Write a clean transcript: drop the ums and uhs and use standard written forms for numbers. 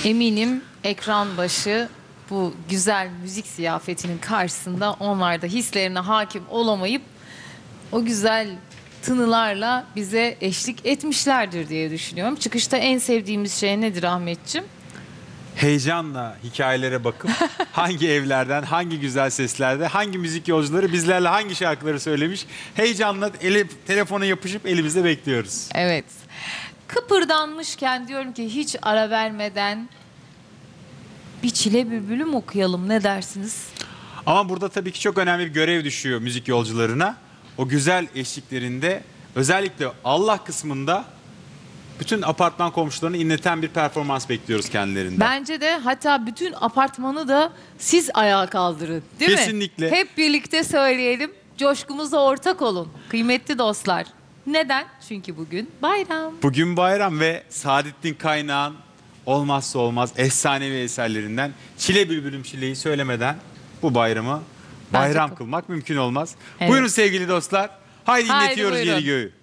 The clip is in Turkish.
Eminim ekran başı bu güzel müzik ziyafetinin karşısında onlar da hislerine hakim olamayıp o güzel tınılarla bize eşlik etmişlerdir diye düşünüyorum. Çıkışta en sevdiğimiz şey nedir Ahmetciğim? Heyecanla hikayelere bakıp hangi evlerden, hangi güzel seslerde, hangi müzik yolcuları bizlerle hangi şarkıları söylemiş, heyecanla telefona yapışıp elimizde bekliyoruz. Evet. Kıpırdanmışken diyorum ki hiç ara vermeden bir Çile Bülbülüm okuyalım, ne dersiniz? Ama burada tabii ki çok önemli bir görev düşüyor müzik yolcularına. O güzel eşliklerinde özellikle Allah kısmında bütün apartman komşularını inleten bir performans bekliyoruz kendilerinden. Bence de, hatta bütün apartmanı da siz ayağa kaldırın, değil mi? Kesinlikle. Hep birlikte söyleyelim, coşkumuza ortak olun kıymetli dostlar. Neden? Çünkü bugün bayram. Bugün bayram ve Saadettin Kaynağ'ın olmazsa olmaz efsanevi eserlerinden Çile Bülbülüm Çile'yi söylemeden bu bayramı bayram Bence- kılmak mümkün olmaz. Evet. Buyurun sevgili dostlar. Haydi Haydi inletiyoruz buyurun. yeri göğü.